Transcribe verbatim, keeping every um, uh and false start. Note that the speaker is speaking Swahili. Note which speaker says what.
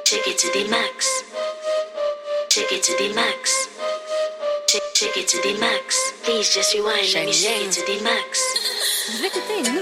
Speaker 1: Take it to the max. Take it to the max. Take, take it to the max. Please just rewind. Let me take it to the max.
Speaker 2: Vous écoutez une